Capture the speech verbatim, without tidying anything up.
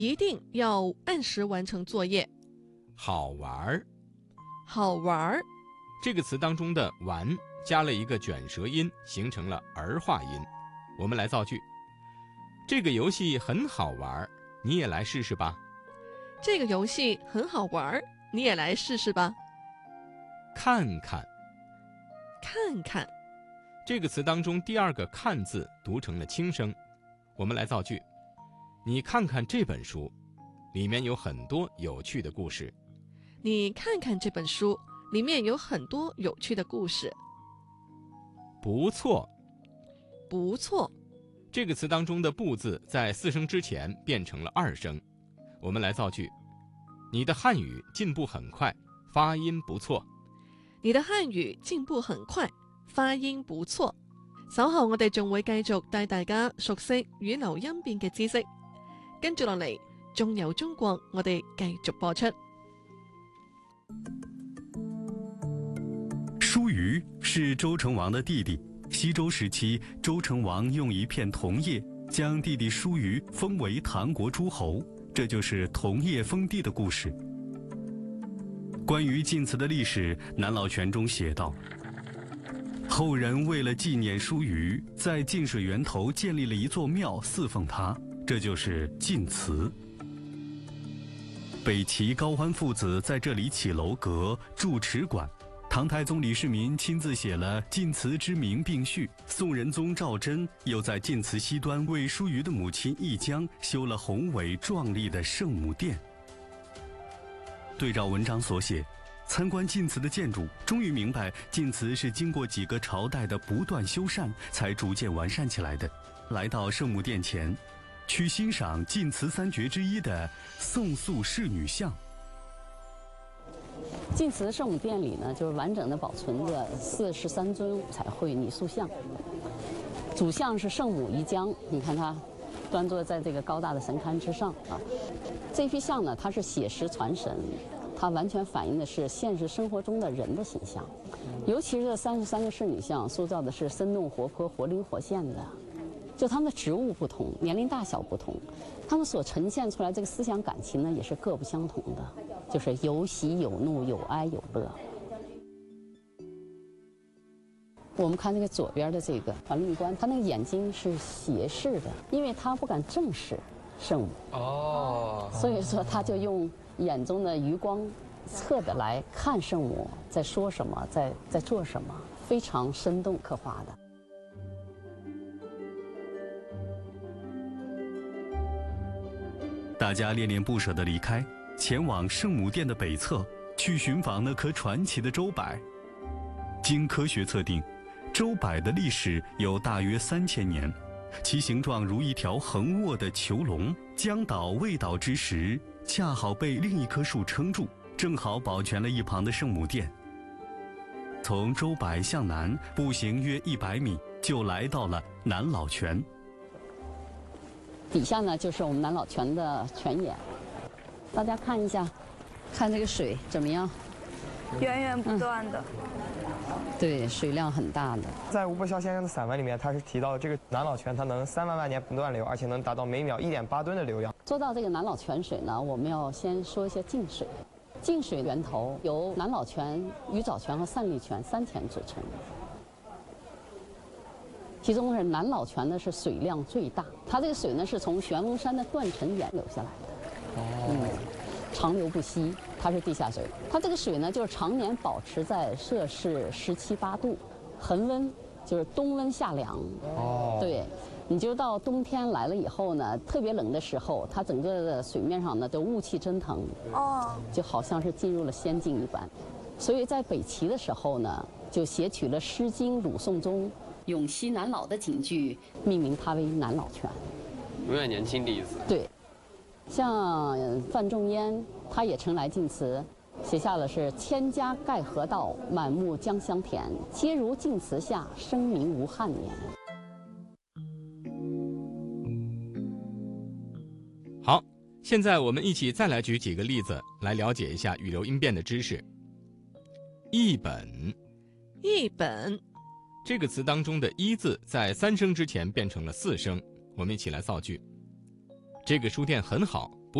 一定要按时完成作业。 好玩儿， 好玩儿， 这个词当中的玩加了一个卷舌音，形成了儿化音。我们来造句：这个游戏很好玩，你也来试试吧。 这个游戏很好玩，你也来试试吧。 看看， 看看， 这个词当中第二个看字读成了轻声。我们来造句：你看看这本书，里面有很多有趣的故事。 你看看这本书，里面有很多有趣的故事。 不错， 不错， 这个词当中的不字在四声之前变成了二声。我们来造句：你的漢語進步很快，發音不錯。 你的漢語進步很快，發音不錯。稍後我哋仲會繼續帶大家熟悉語流音變嘅知識。跟住落嚟，仲有中國，我哋繼續播出。 舒瑜是周成王的弟弟，西周时期，周成王用一片桐叶将弟弟舒瑜封为唐国诸侯，这就是桐叶封地的故事。关于晋祠的历史，南老泉中写道：后人为了纪念舒瑜，在晋水源头建立了一座庙祀奉他，这就是晋祠。北齐高欢父子在这里起楼阁、筑池馆。唐太宗李世民亲自写了晋祠之名并序，宋仁宗赵祯又在晋祠西端为舒瑜的母亲义江修了宏伟壮丽的圣母殿。对照文章所写，参观晋祠的建筑，终于明白晋祠是经过几个朝代的不断修缮才逐渐完善起来的。来到圣母殿前，去欣赏晋祠三绝之一的宋塑仕女像。 晋祠圣母殿里呢，就是完整的保存着四十三尊彩绘泥塑像。主像是圣母仪江，你看它端坐在这个高大的神龛之上啊。这批像呢，它是写实传神，它完全反映的是现实生活中的人的形象。尤其是这三十三个仕女像，塑造的是生动活泼、活灵活现的。就他们的职务不同，年龄大小不同，他们所呈现出来这个思想感情呢，也是各不相同的，就是有喜有怒，有哀有乐。我们看那个左边的这个传令官，他那个眼睛是斜视的，因为他不敢正视圣母哦，所以说他就用眼中的余光侧的来看圣母在说什么，在在做什么，非常生动刻画的。 大家恋恋不舍地离开，前往圣母殿的北侧，去寻访那颗传奇的周柏。经科学测定，周柏的历史有大约三千年，其形状如一条横卧的囚笼，将倒未倒之时，恰好被另一棵树撑住，正好保全了一旁的圣母殿。从周柏向南步行约一百米，就来到了南老泉。 底下呢就是我们南老泉的泉眼，大家看一下，看这个水怎么样？ 源源不断的、 嗯，对，水量很大的。 在吴伯霄先生的散文里面，他是提到这个南老泉，它能三万万年不断流，而且能达到每秒一点八吨的流量。 说到这个南老泉水呢，我们要先说一下晋水。晋水源头由南老泉、鱼藻泉和散利泉三泉组成。其中是南老泉呢是水量最大，它这个水呢是从玄翁山的断层眼流下来的，哦，嗯，长流不息，它是地下水。它这个水呢就是常年保持在摄氏十七八度，恒温就是冬温夏凉。哦，对，你就到冬天来了以后呢，特别冷的时候，它整个的水面上呢都雾气蒸腾，哦，就好像是进入了仙境一般。所以在北齐的时候呢，就写取了《诗经·鲁颂》中永熙南老的警句，命名它为南老泉， 永远年轻的意思。 对，像范仲淹，他也曾来晋祠，写下了是“千家盖河道，满目江乡田，皆如晋祠下，生民无憾年”。 好，现在我们一起再来举几个例子，来了解一下语流音变的知识。一本， 一本。 这个词当中的一字在三声之前变成了四声，我们一起来造句。这个书店很好，